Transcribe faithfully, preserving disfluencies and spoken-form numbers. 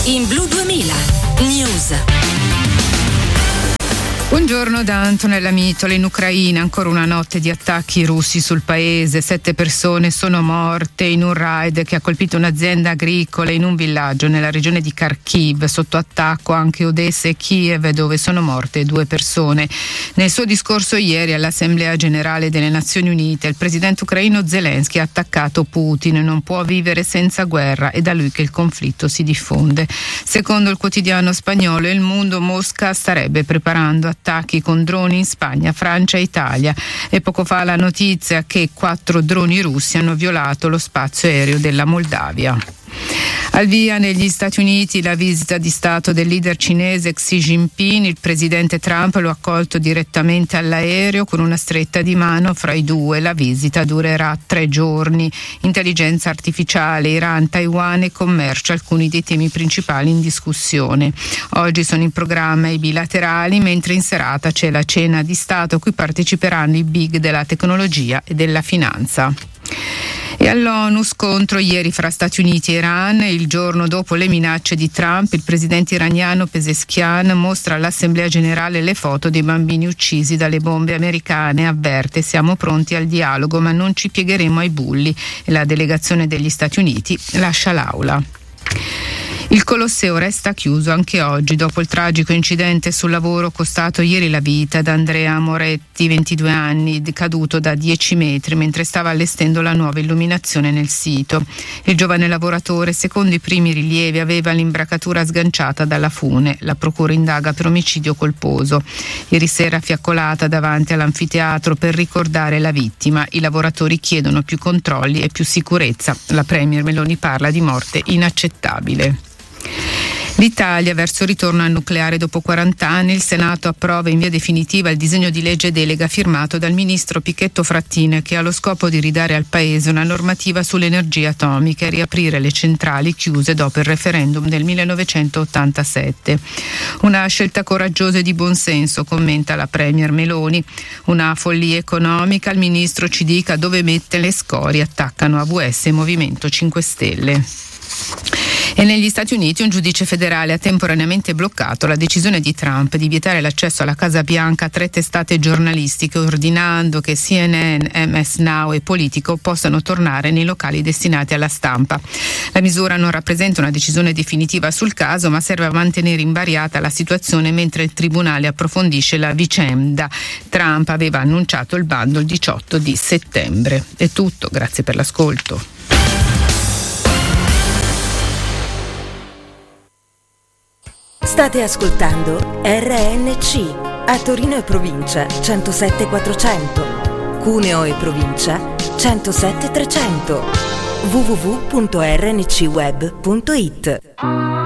In Blu duemila News. Buongiorno da Antonella Mitola. In Ucraina ancora una notte di attacchi russi sul paese. Sette persone sono morte in un raid che ha colpito un'azienda agricola in un villaggio nella regione di Kharkiv. Sotto attacco anche Odessa e Kiev, dove sono morte due persone. Nel suo discorso ieri all'Assemblea Generale delle Nazioni Unite, il presidente ucraino Zelensky ha attaccato Putin. Non può vivere senza guerra, è da lui che il conflitto si diffonde. Secondo il quotidiano spagnolo Il Mundo, Mosca starebbe preparando attacchi attacchi con droni in Spagna, Francia e Italia. E poco fa la notizia che quattro droni russi hanno violato lo spazio aereo della Moldavia. Al via negli Stati Uniti la visita di Stato del leader cinese Xi Jinping. Il presidente Trump lo ha accolto direttamente all'aereo con una stretta di mano fra i due. La visita durerà tre giorni. Intelligenza artificiale, Iran, Taiwan e commercio, alcuni dei temi principali in discussione. Oggi sono in programma i bilaterali, mentre in serata c'è la cena di Stato a cui parteciperanno i big della tecnologia e della finanza. E all'ONU scontro ieri fra Stati Uniti e Iran. Il giorno dopo le minacce di Trump, il presidente iraniano Pezeshkian mostra all'Assemblea Generale le foto dei bambini uccisi dalle bombe americane. Avverte: siamo pronti al dialogo ma non ci piegheremo ai bulli. E la delegazione degli Stati Uniti lascia l'aula. Il Colosseo resta chiuso anche oggi dopo il tragico incidente sul lavoro costato ieri la vita ad Andrea Moretti, ventidue anni, caduto da dieci metri mentre stava allestendo la nuova illuminazione nel sito. Il giovane lavoratore, secondo i primi rilievi, aveva l'imbracatura sganciata dalla fune. La procura indaga per omicidio colposo. Ieri sera fiaccolata davanti all'anfiteatro per ricordare la vittima. I lavoratori chiedono più controlli e più sicurezza. La Premier Meloni parla di morte inaccettabile. L'Italia verso il ritorno al nucleare dopo quaranta anni. Il Senato approva in via definitiva il disegno di legge delega firmato dal ministro Pichetto Fratin, che ha lo scopo di ridare al Paese una normativa sulle energie atomiche e riaprire le centrali chiuse dopo il referendum del millenovecentottantasette. Una scelta coraggiosa e di buonsenso, commenta la Premier Meloni. Una follia economica, il ministro ci dica dove mette le scorie, attaccano A V S e Movimento cinque Stelle. E negli Stati Uniti un giudice federale ha temporaneamente bloccato la decisione di Trump di vietare l'accesso alla Casa Bianca a tre testate giornalistiche, ordinando che C N N, M S Now e Politico possano tornare nei locali destinati alla stampa. La misura non rappresenta una decisione definitiva sul caso, ma serve a mantenere invariata la situazione mentre il tribunale approfondisce la vicenda. Trump aveva annunciato il bando il diciotto di settembre. È tutto, grazie per l'ascolto. State ascoltando R N C, a Torino e provincia centosette quattrocento, Cuneo e provincia centosette trecento, w w w punto r n c web punto i t.